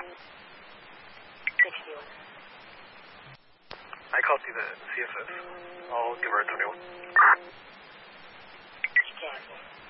61. I copy the CFS. I'll give her a tornado. Cancel.